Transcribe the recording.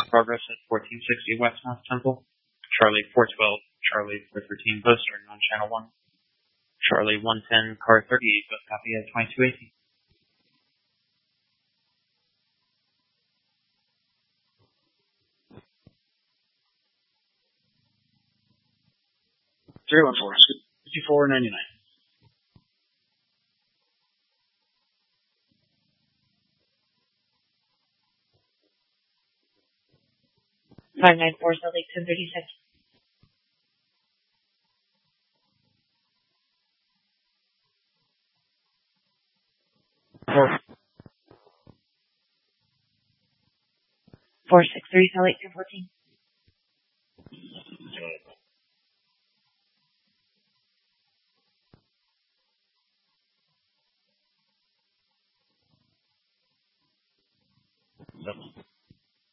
progress at 1460 West North Temple. Charlie 412, Charlie 413, both starting on channel 1. Charlie 110, car 38, both copy at 2280. $314, $54.99. $594, Salt Lake 1036. $463, Salt Lake 214.